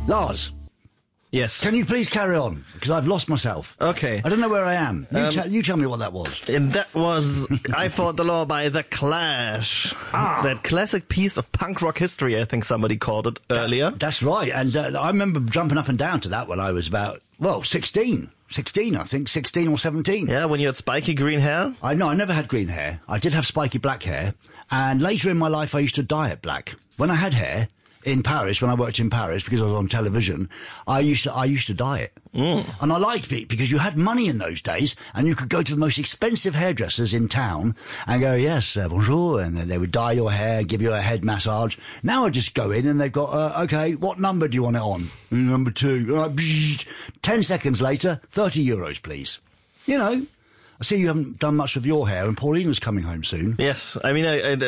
Lars, Yes. can you please carry on? Because I've lost myself. Okay. I don't know where I am. You tell me what that was. And that was I Fought the Law by The Clash. That classic piece of punk rock history, I think somebody called it earlier. That's right. And I remember jumping up and down to that when I was about, 16. 16, I think. 16 or 17. Yeah, when you had spiky green hair? I never had green hair. I did have spiky black hair. And later in my life, I used to dye it black. When I had hair in Paris, when I worked in Paris, because I was on television, I used to dye it. And I liked it because you had money in those days and you could go to the most expensive hairdressers in town and go, yes, bonjour. And then they would dye your hair, give you a head massage. Now I just go in and they've got, okay, what number do you want it on? Number 2. 10 seconds later, 30 euros, please. You know. I see you haven't done much with your hair, and Paulina's coming home soon. Yes, I mean,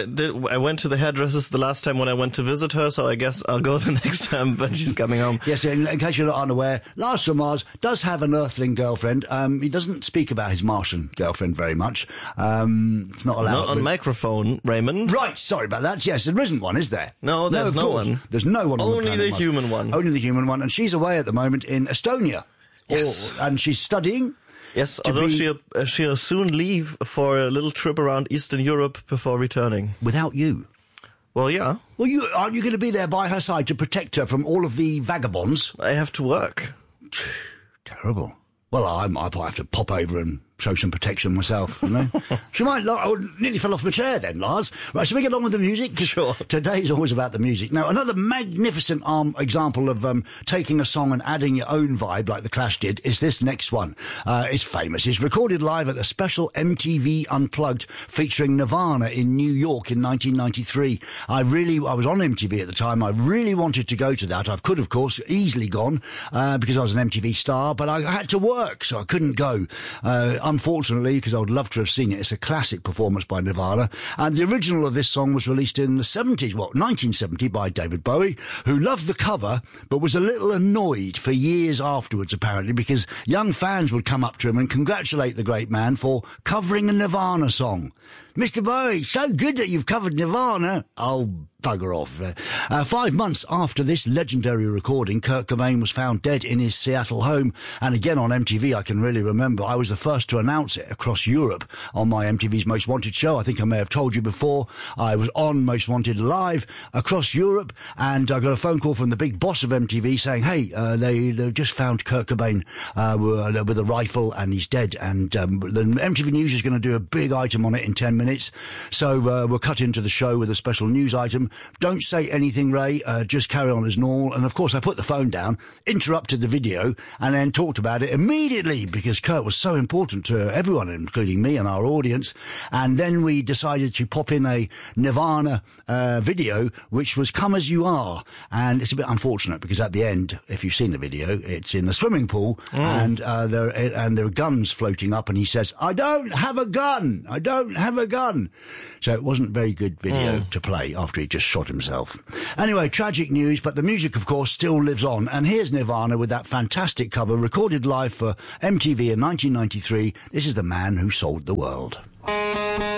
I went to the hairdressers the last time when I went to visit her, so I guess I'll go the next time when she's coming home. Yes, in case you're not unaware, Lars from Mars does have an Earthling girlfriend. He doesn't speak about his Martian girlfriend very much. It's not allowed. Not on microphone, Raymond. Right, sorry about that. Yes, there isn't one, is there? No, there's no one. There's no one on the planet Only the Mars. human one. Only the human one, and she's away at the moment in Estonia. Yes. And she's studying. Yes, although she'll soon leave for a little trip around Eastern Europe before returning. Without you. Well, yeah. Well, aren't you going to be there by her side to protect her from all of the vagabonds? I have to work. Terrible. Well, I might have to pop over and show some protection myself, you know. She might. I nearly fell off my chair then, Lars. Right, shall we get on with the music? 'Cause sure. Today's always about the music. Now, another magnificent example of taking a song and adding your own vibe, like The Clash did, is this next one. It's famous. It's recorded live at the special MTV Unplugged featuring Nirvana in New York in 1993. I was on MTV at the time. I really wanted to go to that. I could, of course, easily gone because I was an MTV star, but I had to work, so I couldn't go. Unfortunately, because I would love to have seen it. It's a classic performance by Nirvana. And the original of this song was released in the 70s, 1970, by David Bowie, who loved the cover, but was a little annoyed for years afterwards, apparently, because young fans would come up to him and congratulate the great man for covering a Nirvana song. Mr. Bowie, so good that you've covered Nirvana. Oh, bugger off. 5 months after this legendary recording, Kurt Cobain was found dead in his Seattle home. And again on MTV, I can really remember, I was the first to announce it across Europe on my MTV's Most Wanted show. I think I may have told you before. I was on Most Wanted Live across Europe, and I got a phone call from the big boss of MTV saying, hey, they just found Kurt Cobain with a rifle and he's dead. And the MTV News is going to do a big item on it in 10 minutes. So we'll cut into the show with a special news item. Don't say anything, Ray. Just carry on as normal. And of course, I put the phone down, interrupted the video, and then talked about it immediately because Kurt was so important to everyone, including me and our audience. And then we decided to pop in a Nirvana video, which was Come As You Are. And it's a bit unfortunate because at the end, if you've seen the video, it's in a swimming pool and there are guns floating up, and he says, I don't have a gun. I don't have a gun. So it wasn't a very good video to play after he just shot himself. Anyway, tragic news, but the music, of course, still lives on. And here's Nirvana with that fantastic cover recorded live for MTV in 1993. This is The Man Who Sold the World.